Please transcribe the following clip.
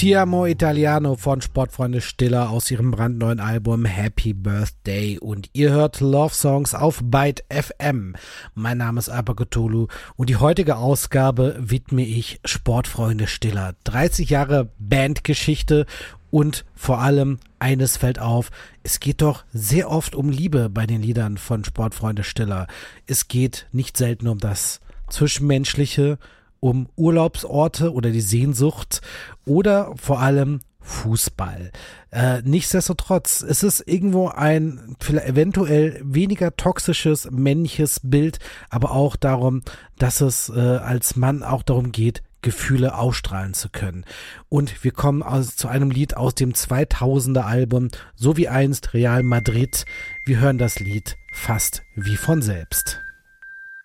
Ti amo Italiano von Sportfreunde Stiller aus ihrem brandneuen Album Happy Birthday und ihr hört Love Songs auf Byte FM. Mein Name ist Alper Cthulhu und die heutige Ausgabe widme ich Sportfreunde Stiller. 30 Jahre Bandgeschichte und vor allem eines fällt auf, es geht doch sehr oft um Liebe bei den Liedern von Sportfreunde Stiller. Es geht nicht selten um das Zwischenmenschliche, um Urlaubsorte oder die Sehnsucht oder vor allem Fußball. Nichtsdestotrotz ist es irgendwo ein eventuell weniger toxisches männliches Bild, aber auch darum, dass es als Mann auch darum geht, Gefühle ausstrahlen zu können. Und wir kommen zu einem Lied aus dem 2000er Album, so wie einst Real Madrid. Wir hören das Lied fast wie von selbst.